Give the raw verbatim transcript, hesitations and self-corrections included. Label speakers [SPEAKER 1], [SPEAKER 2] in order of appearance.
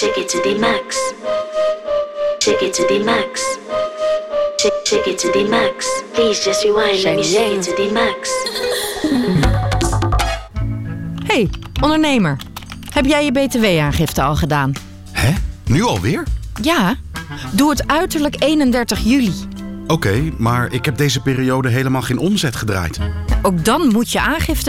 [SPEAKER 1] Shake it to the max. Shake it to the max. Shake, shake it to the max. Please just rewind. Let me shake it to the max.
[SPEAKER 2] Hey, ondernemer. Heb jij je B T W-aangifte al gedaan?
[SPEAKER 3] Hè? Nu alweer?
[SPEAKER 2] Ja, doe het uiterlijk eenendertig juli.
[SPEAKER 3] Oké, okay, maar ik heb deze periode helemaal geen omzet gedraaid.
[SPEAKER 2] Ook dan moet je aangifte